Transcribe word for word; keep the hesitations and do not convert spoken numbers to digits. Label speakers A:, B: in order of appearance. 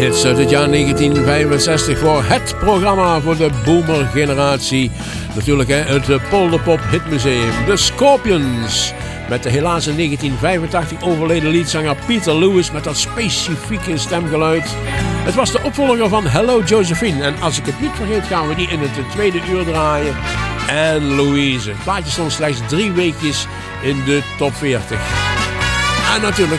A: hits uit het jaar negentien vijfenzestig voor het programma voor de boomer-generatie. Natuurlijk hè, het Polderpop Hitmuseum. De Scorpions. Met de helaas in negentien vijfentachtig overleden liedzanger Peter Lewis met dat specifieke stemgeluid. Het was de opvolger van Hello Josephine. En als ik het niet vergeet gaan we die in het tweede uur draaien. En Louise. Het plaatje stond slechts drie weekjes in de top veertig. En natuurlijk